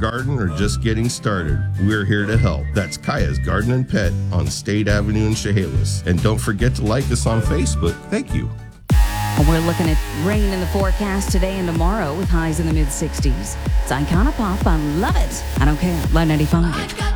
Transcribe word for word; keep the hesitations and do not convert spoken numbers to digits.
garden or just getting started, we're here to help. That's Kaya's Garden and Pet on State Avenue in Chehalis. And don't forget to like us on Facebook. Thank you. We're looking at rain in the forecast today and tomorrow with highs in the mid sixties. It's Icona Pop. I love it. I don't care. Live ninety-five.